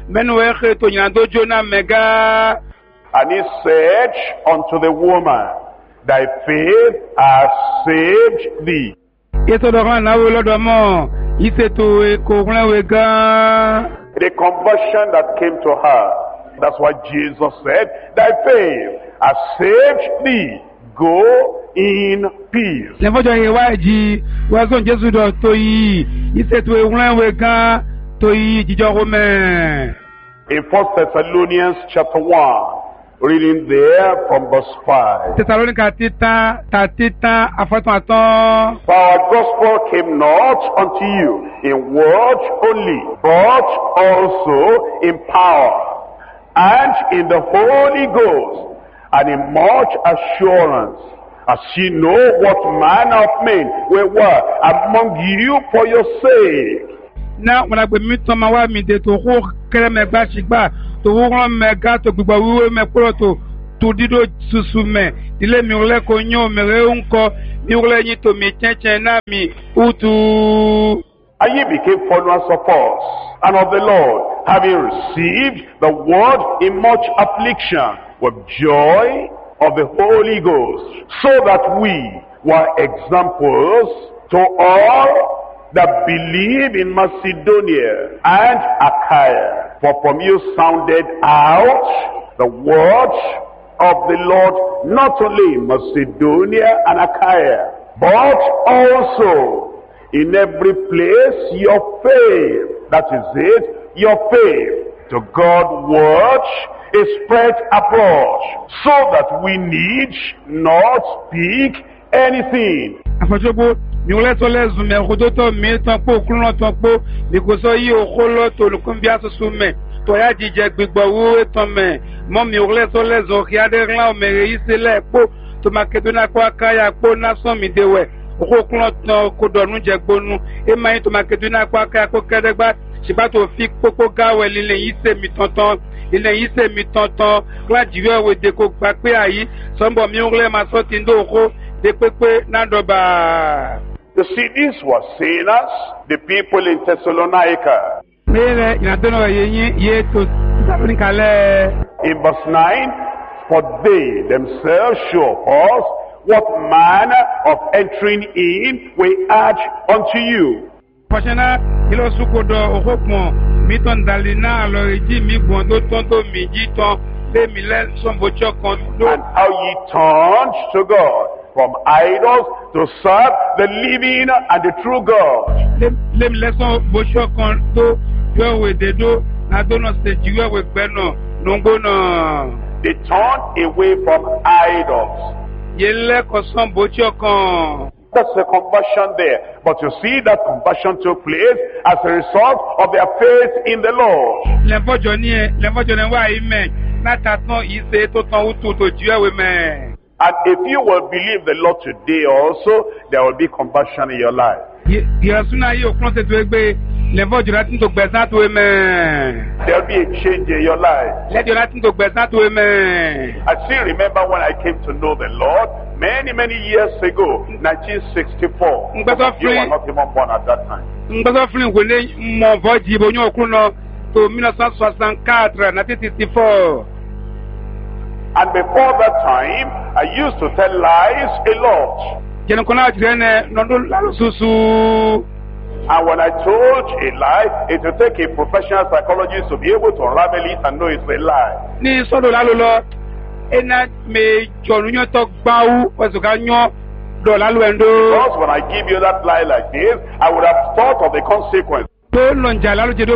menu eche to nyando jona mega. And he said unto the woman, thy faith has saved thee. Eto dokan na wo lodo mo, ise to e ko ran we gan. The conversion that came to her. That's why Jesus said, thy faith has saved thee. Go in peace. Lefojo ye wa ji, wa so Jesu do to yi, ise to e ran we gan to yi jijo ko me. In First Thessalonians chapter one, reading there from verse five. Thessalonica tita, ta tita, afaton aton. For our gospel came not unto you in word only, but also in power, and in the Holy Ghost, and in much assurance, as ye know what manner of men we were among you for your sake. Now, when I be meet to my wife, me de to ho kere me gba shigba, to ho ran me ga to gbigba wiwe me kuro to to dido susu me, dile mi ole ko nyo me re unko, mi ole yin to mi chenchen na mi utu. And ye became followers of us and of the Lord, having received the word in much affliction, with joy of the Holy Ghost, so that we were examples to all that believe in Macedonia and Achaia. For from you sounded out the word of the Lord, not only in Macedonia and Achaia, but also in every place your faith, that is it, your faith to God's word is spread abroad, so that we need not speak anything. Afojobo mi ole to lezu me rodoto mi tan po kunran tan po mi ko so yi okolo to lukun bi asusu me to ya jije gbigbo wo etan me mo mi ole to lezu ki ade ran o mere isele po to Makedonia ko akaya po na so mi dewe oko kunran tan ko dorun je gbonu e ma yin to Makedonia ko akaya ko kedegba siba to fi popo gawe lile yi se mi tonton ile yi se mi tonton la jiwe we de ko gba pe ayi so mbo mi ole ma so ti ndo ko de pepe na doba. You see, these were sinners, the people in Thessalonica. In verse nine, for they themselves show us what manner of entering in we add unto you. And how ye turned to God from idols to serve the living and the true God. They turned away from idols. That's the conversion there. But you see that conversion took place as a result of their faith in the Lord. And if you will believe the Lord today also, there will be conversion in your life. There will be a change in your life. I still remember when I came to know the Lord many, many years ago, nineteen sixty-four. You were not even born at that time. And before that time, I used to tell lies a lot. And when I told a lie, it would take a professional psychologist to be able to unravel it and know it's a lie. Because when I give you that lie like this, I would have thought of the consequence. I would have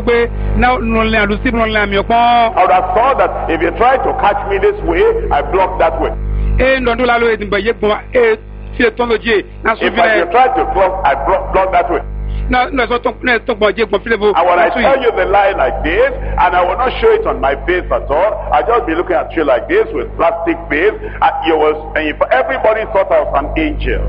thought that if you try to catch me this way, I block that way. If I try to block, I block, block that way. And when I tell you the lie like this, and I will not show it on my face at all, I'll just be looking at you like this with plastic face, and you will, and if everybody thought I was an angel.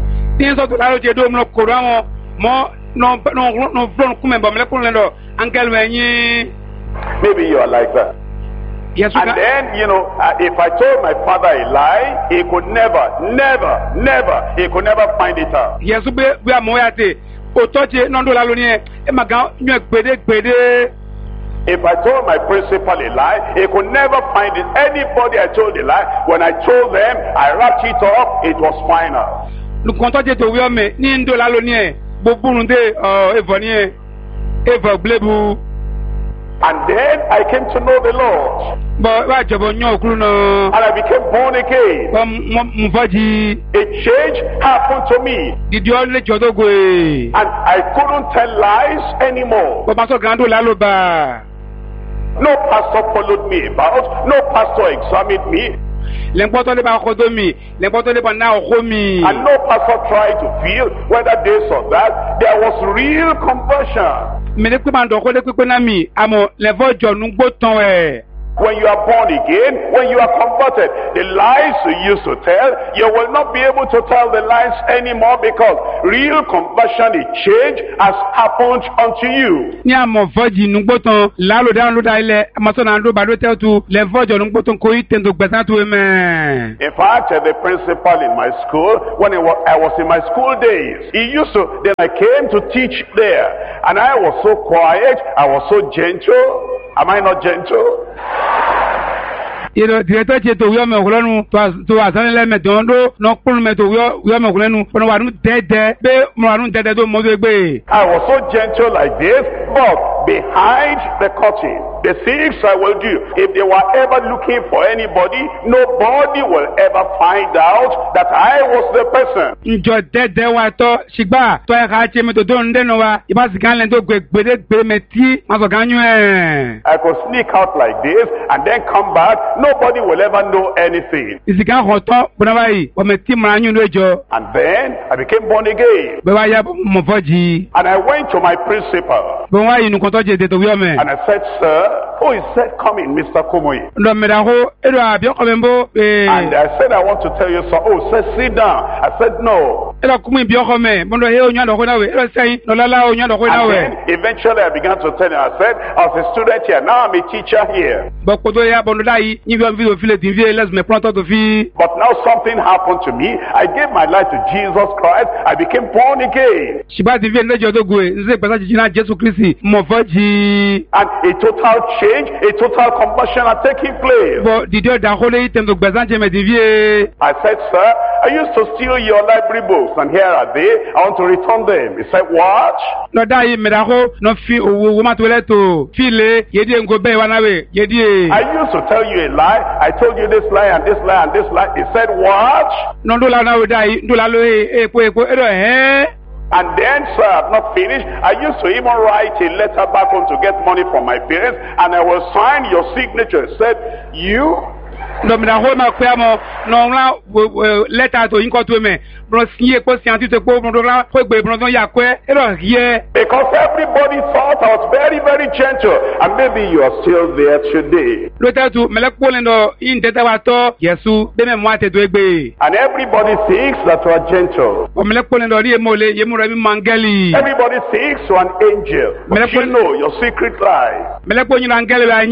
Maybe you are like that. Yes, and then, you know, uh, if I told my father a lie, he could never, never, never, he could never find it out. Yes, we are more at it. If I told my principal a lie, he could never find it. Anybody I told a lie, when I told them, I wrapped it up, it was final. Lùkọ́ntọ́ jẹ́ tó wíọ́ mẹ́ ní ndó lálọ́ ní ẹ̀ gbogbo ndé ẹ̀fọ́ ní ẹ̀ ẹ̀fọ́ gblébu. And then I came to know the Lord. Bọ́ wá jọ̀bọ̀ yán òkúrú náà. And I became born again. Bọ́ mo fọ́ jí. A change happened to me. Dìdí ọ́ lè jọ́ tó gbé. And I couldn't tell lies anymore. Bọ́ bá sọ gàdó lálọ́ bá. No pastor followed me about. No pastor examined me. L'important n'est pas encore mi, l'important n'est pas now mi. And no pastor tried to feel whether this or that. There was real conversion. Mais les coups d'endroit, les coups d'ami, amo, les voix de nous bottons. When you are born again, when you are converted, the lies you used to tell, you will not be able to tell the lies anymore because real conversion, a change has happened unto you. Ni amo voix de nous bottons, là le down le daile, amason ando balo tel tu, les voix de nous bottons koi tendo besan tu eme. In fact, the principal in my school, when I was, I was in my school days, he used to, then I came to teach there, and I was so quiet, I was so gentle. Am I not gentle? Iro directeur che to yo me kulonu to to asanle me dondo no kun me to yo yo me kulonu ono wa nu dede be mo wa nu dede do mo gbe. I was so gentle like this, but behind the curtain, the things I will do, if they were ever looking for anybody, nobody will ever find out that I was the person. Njo dede wa to sigba to e ka che me to do nde no wa iba sikan le to gbe gbe gbe me ti ma so ganyu e. I could sneak out like this and then come back. Nobody will ever know anything. Isikan hoto bonabai o me ti ma anyu lojo. And then I became born again. Be wa ya mo foji. And I went to my principal. Be wa inu konto je de to wi me. And I said, sir, who is that coming, Mister Komoyi? Ndo me da ho edo abi ko membo eh. And I said, I want to tell you so. Oh, sir, sit down. I said, no. Edo kumi bi ko me bondo he onyan do ko na we. Edo sai no lala onyan do ko na we. And then eventually I began to tell him, I said, I was a student here. Now I'm a teacher here. But now something happened to me. I gave my life to Jesus Christ. I became born again. And a total change, a total conversion had taken place. I said, sir, I used to steal your library books, and here are they. I want to return them. He said, what? I used to tell you a lie. I told you this lie and this lie and this lie. He said, what? And then, sir, I've not finished. I used to even write a letter back home to get money from my parents, and I will sign your signature. It said, you? Letter to me. Because everybody thought I was very, very gentle, and maybe you are still there today. And everybody thinks that you are gentle. Everybody thinks you are an angel, but you know your secret life. And you know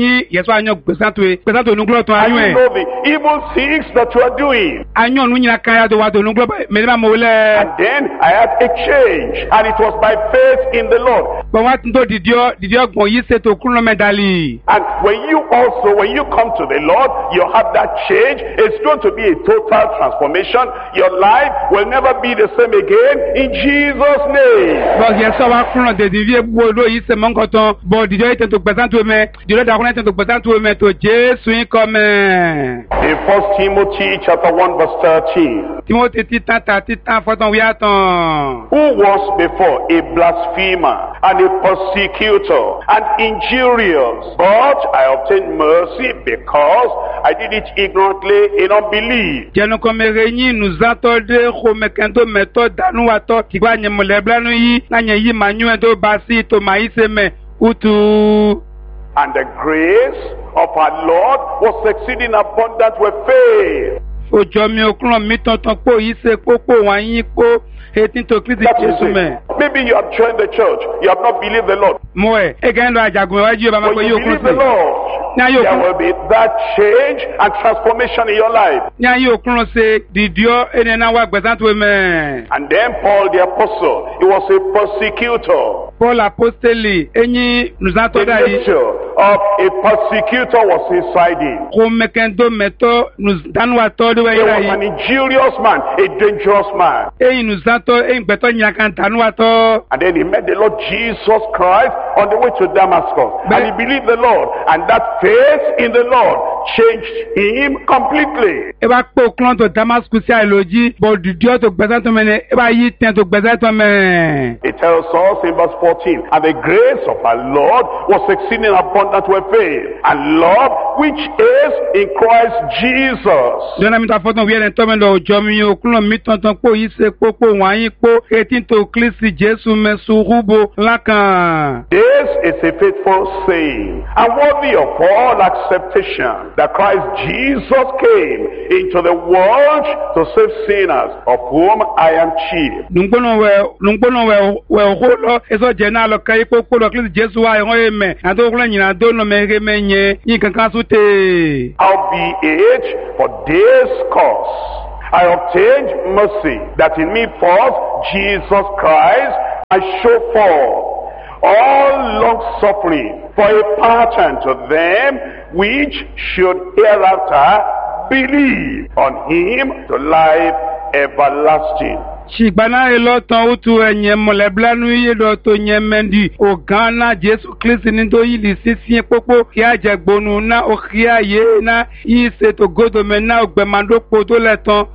the evil things that you are doing. And then I had a change, and it was by faith in the Lord. And when you also, when you come to the Lord, you have that change. It's going to be a total transformation. Your life will never be the same again in Jesus' name. In First Timothy chapter one verse thirteen. Who was before a blasphemer and a persecutor and injurious, but I obtained mercy because I did it ignorantly in unbelief. And the grace of our Lord was exceeding abundant with faith. That is it. Maybe you have joined the church, you have not believed the Lord. When you believe the Lord, there will be that change and transformation in your life. Nya yi okrun se didio ene na wa gbezanto me. And then Paul the apostle, he was a persecutor. Paul apostoli enyi nuzanto The da yi. nature of a persecutor was inside him. Ko mekendo meto nuz danwa to de He wa was an yi. injurious man, a dangerous man. Eyi nuzanto e gbeto nyakan tanwa to. And then he met the Lord Jesus Christ on the way to Damascus. But- and he believed the Lord. And that faith in the Lord changed him completely. E ba po klon to Damascus ya loji bo didio to gbezanto me ne e ba yi ten to gbezanto me. It tells us in verse fourteen, and the grace of our Lord was exceeding abundant with faith and love, which is in Christ Jesus. Dona mi ta foton wi en to me do jo mi o klon mi ton ton po yi se popo wan yi po etin to Kristi Jesu me surubo lakan. This is a faithful saying and worthy of all acceptation that Christ Jesus came into the world to save sinners, of whom I am chief. Nungbono we nungbono we we ho lo eso je na lo kai popo lo Kristi Jesu wa yon e me na to klo nyina do no me re me nye yin kankan su te. Howbeit, for this cause I obtained mercy, that in me first Jesus Christ I show forth all long suffering for a pattern to them which should hereafter believe on him to life everlasting. Shigbana elotan utu enye moleblanu ye do to nye mendi o gana Jesu Kristi ni to yi li sisi popo ki aje gbonu na o kia ye na yi se to godo me na ogbemando po to letan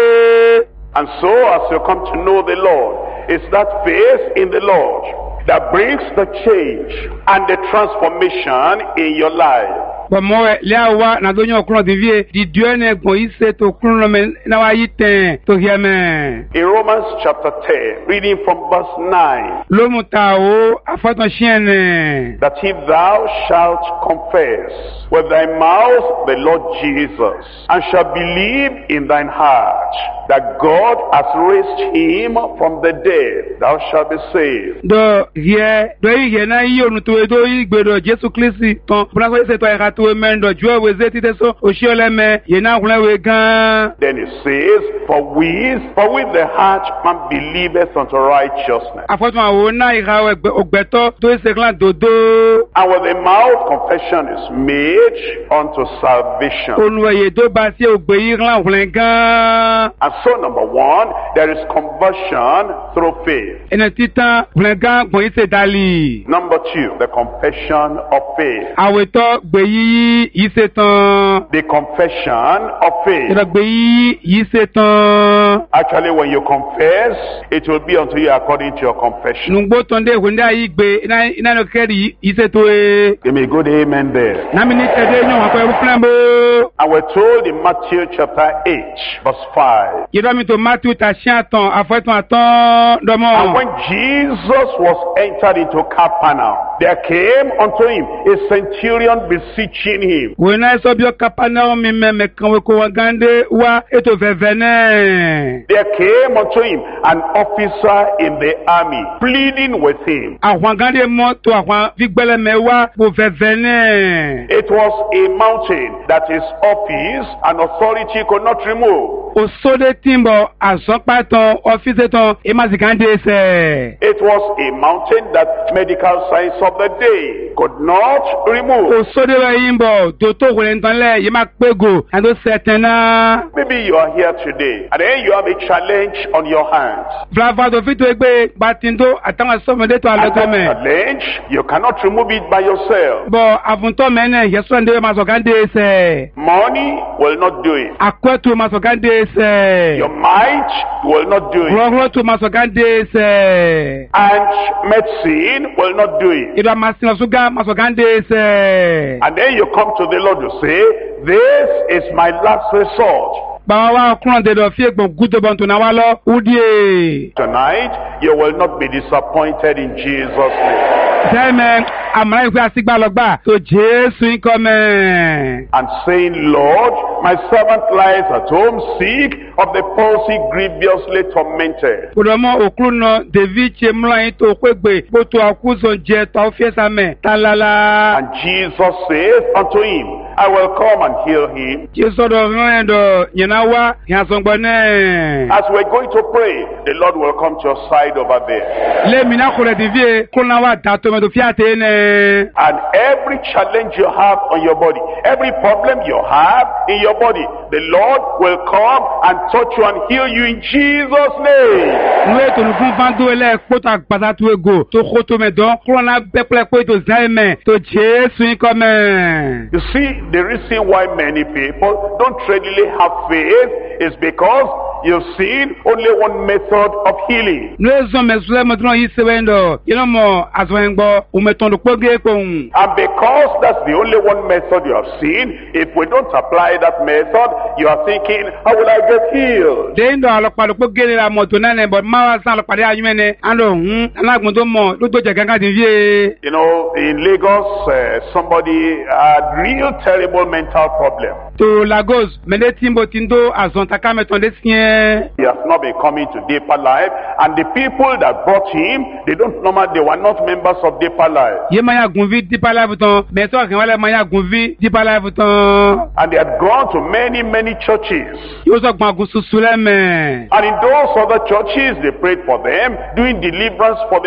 de. And so as you come to know the Lord, it's that faith in the Lord that brings the change and the transformation in your life. But more leawa na donyo okron divie di dione gbon yi se to krun me na wa yi ten to hear me. In Romans chapter ten, reading from verse nine, Lo muta o afaton chiene. that if thou shalt confess with thy mouth the Lord Jesus, and shalt believe in thine heart that God has raised him from the dead, thou shalt be saved. Do ye do ye na yi onu to do yi gbedo Jesu Kristi ton bra ko se to e to men do jo we zeti te so o shiole me ye na kun we gan. Then it says, for with, for with the heart man believeth unto righteousness, Afoton awo na ira ogbeto to se klan dodo. and with the mouth confession is made unto salvation. Onu ye do ba si ogbe yi klan kun gan. And so, number one, there is conversion through faith. Ene titan kun gan kun se dali. Number two, the confession of faith. Aweto gbe yi yi se tan. The confession of faith. Ira gbe yi yi se tan. Actually, when you confess, it will be unto you according to your confession. Nungbo tonde hunde yi gbe ina ina no keri yi se to e. Give me a good amen there. Na mi ni tede nyon ko e plan bo. And we're told in Matthew chapter eight, verse five. Yedo mi to Matthew ta chiaton afoton aton do And mo. when Jesus was entered into Capernaum, there came unto him a centurion beseeching him. We na so bi o kapana mi me me kan we ko wa gande wa eto vevene. There came unto him an officer in the army, pleading with him. Àwọn gande mo to àwọn figbele me wa bo vevene. It was a mountain that his office and authority could not remove. O so de timbo asopa ton office ton e ma zikande se. It was a mountain that medical science of the day could not remove. O so de wa yimbo to to ko le tan le ye ma pego and o setena. Maybe you are here today and then you have a challenge on your hands. Brava do fito egbe batindo atawon so me de to And aloto that me. challenge, you cannot remove it by yourself. Bo avunto me ne yeso ande ma so gande se. Money will not do it. Akwetu ma so gande se. Your might will not do it. Rogro to ma so gande se. And medicine will not do it. Ida masina suga ma so gande se. And then you come to the Lord to say, this is my last resort. Ba wa kun de do fi egbon gudo bon to na wa lo udie. Tonight, you will not be disappointed in Jesus' name. Amen. Amara ife asigba lo gba to Jesu in come. And saying, Lord, my servant lies at home, sick of the palsy, grievously tormented. Kudomo okluno David chemla ito kwegbe boto akuzo je ta ofiesame talala. And Jesus says unto him, I will come and heal him. Jesus do rendo nyenawa yansongbone. As we're going to pray, the Lord will come to your side over there. Le mina kule divie kunawa dato me do fiate ne. And every challenge you have on your body, every problem you have in your body, the Lord will come and touch you and heal you in Jesus' name. Nous to nous confondons les pota patatu ego to khoto me don klona beple ko to zaime to Jésus comme. You see, the reason why many people don't readily have faith is because you've seen only one method of healing. Nous sommes mesule modron yisewendo yenomo azwengbo umeton do poge ko. And because that's the only one method you have seen, if we don't apply that method, you are thinking, how will I get healed? Dendo alokpa do poge la moto nane but mawa san alokpa de ayumene ando hm alagbon to mo do to je gangan din vie. You know, in Lagos, uh, somebody had real terrible mental problem. To Lagos, mene timbo tindo azontaka metonde sien. He has not been coming to Deeper Life, and the people that brought him, they don't normally, they were not members of Deeper Life. Ye maya gunvi Deeper Life ton, mais so kan wala maya gunvi Deeper Life ton. And they had gone to many, many churches. Yo so gban gusu suleme. And in those other churches, they prayed for them, doing deliverance for them.